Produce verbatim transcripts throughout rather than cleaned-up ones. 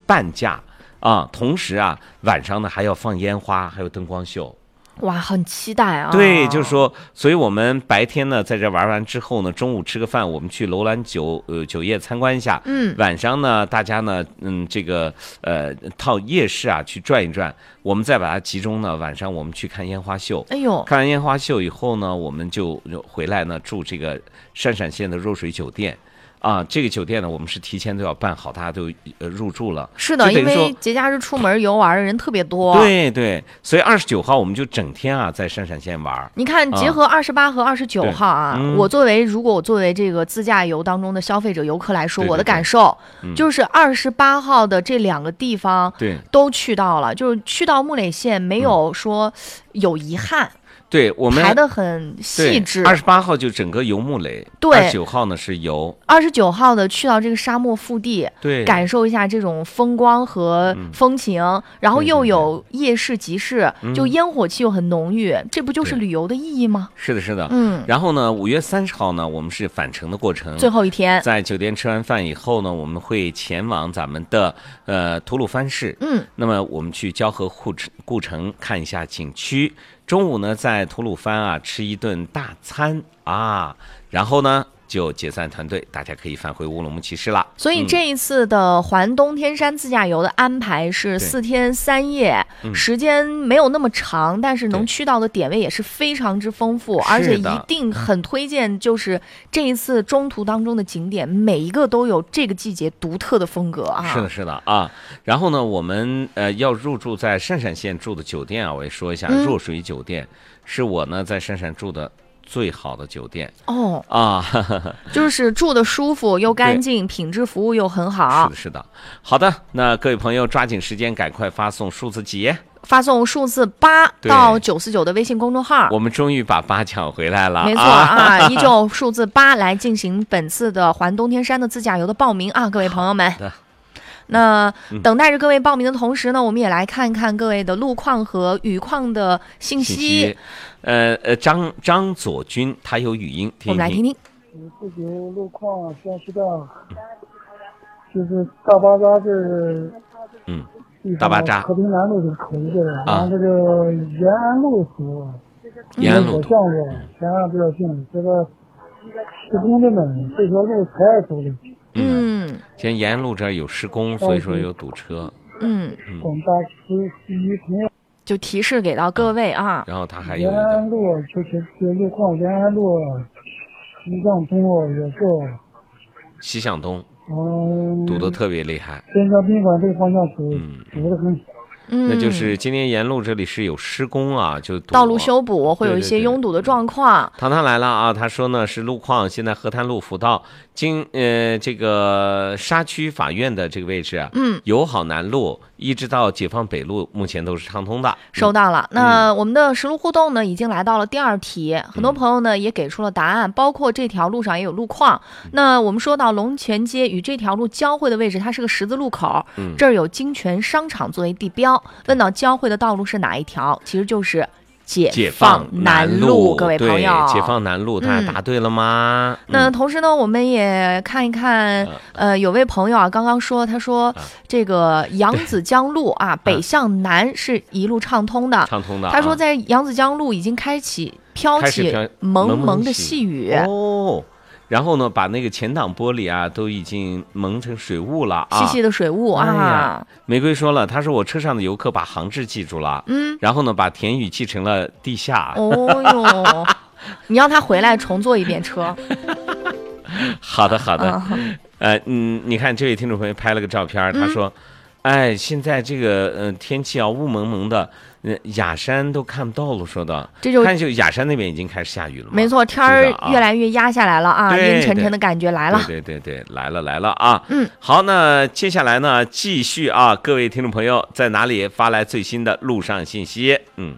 半价啊，同时啊晚上呢还要放烟花，还有灯光秀。 哇，很期待啊！ 对，就是说，所以我们白天呢在这玩完之后呢，中午吃个饭，我们去楼兰酒呃酒业参观一下。 嗯， 晚上呢，大家呢，嗯，这个呃到夜市啊去转一转，我们再把它集中呢，晚上我们去看烟花秀。 哎呦， 看完烟花秀以后呢，我们就回来呢住这个汕陕县的若水酒店。啊，这个酒店呢，我们是提前都要办好，大家都呃入住了。 是的，因为节假日出门游玩的人特别多。 对对，所以二十九号我们就整天啊在汕陕县玩。 你看，结合二十八和二十九号啊， 嗯、 我作为如果我作为这个自驾游当中的消费者游客来说， 对对对我的感受、 嗯、 就是二十八号的这两个地方对都去到了，就是去到木垒县没有说有遗憾。嗯对，我们排得很细致。 二十八号就整个游木垒， 对， 二十九号呢是游。 二十九号的去到这个沙漠腹地， 对， 感受一下这种风光和风情，嗯、然后又有夜市集市， 对对对就烟火气又很浓郁，嗯、这不就是旅游的意义吗？ 是的，是的， 嗯。 然后呢，五月三十号呢，我们是返程的过程， 最后一天， 在酒店吃完饭以后呢，我们会前往咱们的呃吐鲁番市， 嗯， 那么我们去交河故城故城看一下景区。中午呢，在吐鲁番啊吃一顿大餐啊，然后呢就解散团队，大家可以返回乌鲁木齐市了。 所以这一次的环东天山自驾游的安排是四天三夜， 嗯、 时间没有那么长，但是能去到的点位也是非常之丰富，而且一定很推荐，就是这一次中途当中的景点，每一个都有这个季节独特的风格啊。 是的，是的啊。然后呢，我们呃要入住在汕陕县住的酒店啊，我也说一下，嗯、若水酒店是我呢在汕陕住的最好的酒店哦啊， 就是住的舒服又干净，品质服务又很好。 是的，是的。好的，那各位朋友抓紧时间，赶快发送数字几， 发送数字八到九四九的微信公众号。 我们终于把八抢回来了， 没错啊，依旧数字八来进行本次的环东天山的自驾游的报名啊，各位朋友们。那等待着各位报名的同时呢，我们也来看看各位的路况和雨况的信息。 信息呃呃，张张左军他有语音，听一听我们来听听。 自己路况先知道，就是大巴扎这， 嗯，大巴扎和平南路是可以的，然后这个延安路是延安路项目，前两条线这个施工的门，这条路太堵了。 嗯， 现在延安路这儿有施工，所以说有堵车。 嗯嗯， 广大司机朋友就提示给到各位啊。 然后他还有延安路就是这路况，延安路西向东也是西向东， 嗯， 堵得特别厉害。 边疆宾馆这个方向堵嗯堵得很。 嗯， 那就是今天沿路这里是有施工啊，就道路修补会有一些拥堵的状况。 糖糖来了啊，他说呢是路况，现在河滩路辅道经呃这个沙区法院的这个位置啊， 嗯， 友好南路一直到解放北路，目前都是畅通的。 收到了。 嗯、 那我们的实路互动呢，已经来到了第二题，很多朋友呢也给出了答案，包括这条路上也有路况。 嗯、 那我们说到龙泉街与这条路交汇的位置，它是个十字路口， 嗯、 这儿有金泉商场作为地标。问到交汇的道路是哪一条，其实就是解放南路。各位朋友， 解放南路，大家答对了吗？ 嗯、那同时呢，我们也看一看，呃，有位朋友啊，刚刚说，他说、啊、这个扬子江路啊，北向南是一路畅通的， 畅通的。 他说在扬子江路已经开启飘起蒙蒙的细雨哦。然后呢，把那个前挡玻璃啊都已经蒙成水雾了啊， 细细的水雾啊。 哎呀，玫瑰说了，他说我车上的游客把杭志记住了， 嗯， 然后呢把田雨记成了地下。 哦哟，你让他回来重坐一遍车。 好的好的， 嗯、 呃嗯，你看这位听众朋友拍了个照片，他说，嗯、哎，现在这个呃天气啊雾蒙蒙的。呃，雅山都看不到了，说的， 这就看就雅山那边已经开始下雨了。 没错，天儿越来越压下来了啊，阴沉沉的感觉来了。 对对对对，来了来了啊！ 嗯， 好，那接下来呢，继续啊，各位听众朋友在哪里发来最新的路上信息？嗯。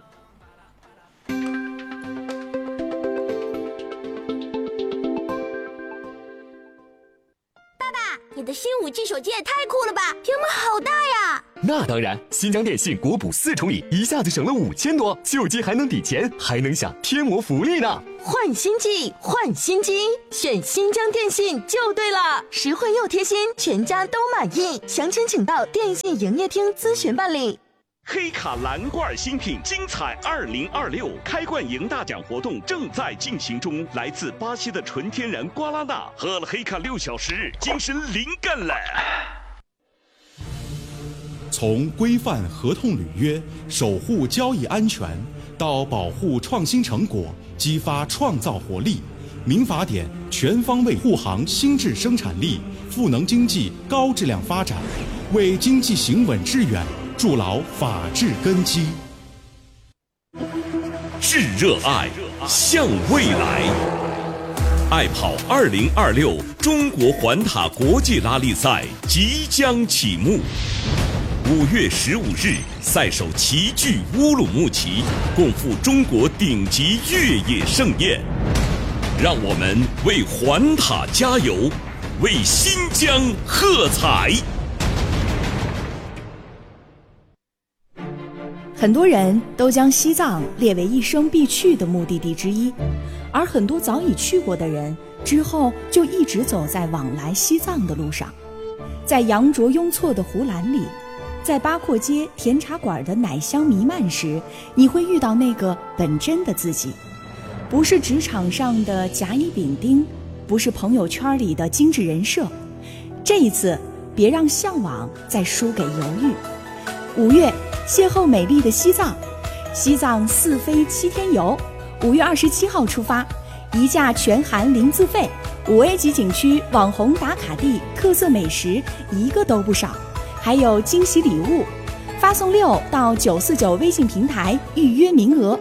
爸爸，你的新五 G 手机也太酷了吧，屏幕好大呀！ 那当然，新疆电信国补四重礼，一下子省了五千多，救急还能抵钱，还能享天魔福利呢。 换新机，换新机，选新疆电信就对了，实惠又贴心，全家都满意。详情请到电信营业厅咨询办理。 黑卡蓝罐新品精彩二零二六开罐赢大奖活动正在进行中，来自巴西的纯天然瓜拉纳，喝了黑卡六小时，精神灵感了。 从规范合同履约、守护交易安全，到保护创新成果、激发创造活力，民法典全方位护航新质生产力，赋能经济高质量发展，为经济行稳致远筑牢法治根基。 致热爱，向未来。爱跑二零二六中国环塔国际拉力赛即将启幕。五月十五日，赛手齐聚乌鲁木齐，共赴中国顶级越野盛宴。让我们为环塔加油，为新疆喝彩！ 很多人都将西藏列为一生必去的目的地之一，而很多早已去过的人之后就一直走在往来西藏的路上。在羊卓雍措的湖蓝里，在八廓街甜茶馆的奶香弥漫时，你会遇到那个本真的自己，不是职场上的甲乙丙丁，不是朋友圈里的精致人设。这一次，别让向往再输给犹豫。五月，邂逅美丽的西藏，西藏四飞七天游，五月二十七号出发，一价全含零自费，五 A 级景区、网红打卡地、特色美食一个都不少。还有惊喜礼物，发送六到九四九微信平台预约名额。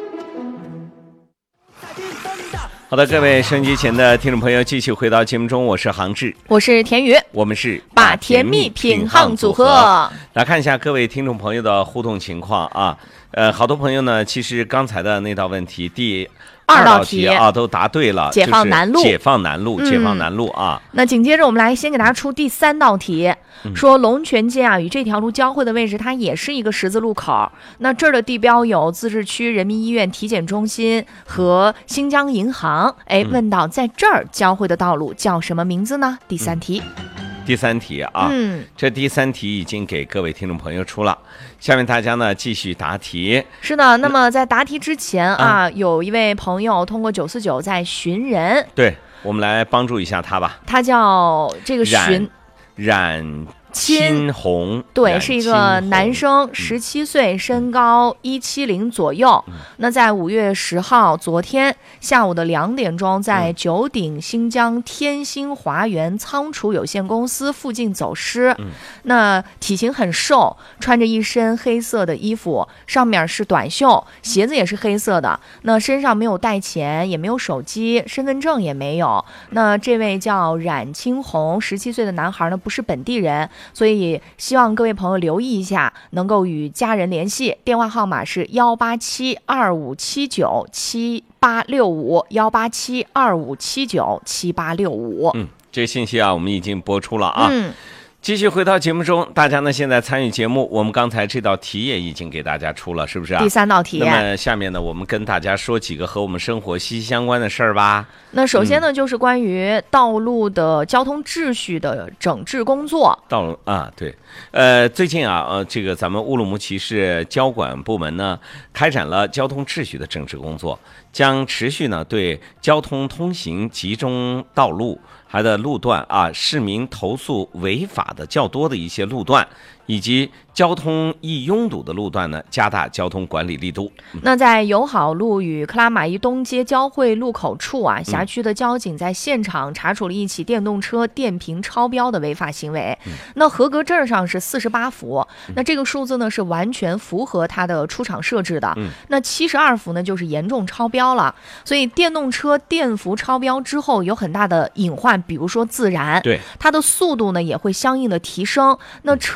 好的，各位收音机前的听众朋友，继续回到节目中，我是杭志， 我是田宇， 我们是把甜蜜品夯组合。 来看一下各位听众朋友的互动情况啊，呃，好多朋友呢，其实刚才的那道问题第二道题啊都答对了， 解放南路， 解放南路，解放南路啊。 那紧接着我们来先给大家出第三道题，说龙泉街啊与这条路交汇的位置，它也是一个十字路口。那这儿的地标有自治区人民医院体检中心和新疆银行。哎，问到在这儿交汇的道路叫什么名字呢？第三题。 第三题啊，嗯，这第三题已经给各位听众朋友出了，下面大家呢继续答题。 是的，那么在答题之前啊，嗯、有一位朋友通过九四九在寻人， 对，我们来帮助一下他吧。 他叫这个寻冉亲红， 对，是一个男生，十七岁，身高一七零左右。嗯、那在五月十号，昨天下午的两点钟，在九鼎新疆天星华园仓储有限公司附近走失。嗯、那体型很瘦，穿着一身黑色的衣服，上面是短袖，鞋子也是黑色的。那身上没有带钱，也没有手机，身份证也没有。那这位叫冉青红，十七岁的男孩呢，不是本地人。所以希望各位朋友留意一下，能够与家人联系，电话号码是幺八七二五七九七八六五，幺八七二五七九七八六五。 嗯，这信息啊，我们已经播出了啊。嗯。继续回到节目中，大家呢现在参与节目，我们刚才这道题也已经给大家出了，是不是啊？ 第三道题。 那么下面呢，我们跟大家说几个和我们生活息息相关的事儿吧。 那首先呢，嗯、就是关于道路的交通秩序的整治工作。 道路啊，对，呃，最近啊，呃，这个咱们乌鲁木齐市交管部门呢，开展了交通秩序的整治工作，将持续呢对交通通行集中道路还的路段啊，市民投诉违法的较多的一些路段，以及交通易拥堵的路段呢，加大交通管理力度。 那在友好路与克拉玛依东街交汇路口处啊，辖区的交警在现场查处了一起电动车电瓶超标的违法行为。嗯、那合格证上是四十八伏，嗯、那这个数字呢是完全符合它的出厂设置的。嗯、那七十二伏呢就是严重超标了。所以电动车电伏超标之后有很大的隐患，比如说自燃， 对它的速度呢也会相应的提升。那车速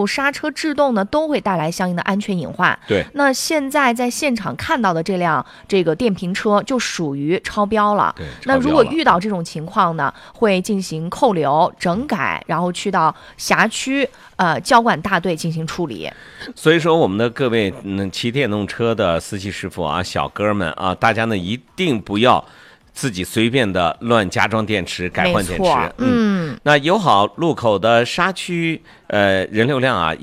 速、刹车制动呢，都会带来相应的安全隐患。 对， 那现在在现场看到的这辆这个电瓶车就属于超标了。 对， 那如果遇到这种情况呢，会进行扣留、整改，然后去到辖区呃交管大队进行处理。 所以说，我们的各位嗯骑电动车的司机师傅啊、小哥们啊，大家呢一定不要自己随便的乱加装电池、改换电池。 嗯， 那友好路口的刹区呃人流量啊。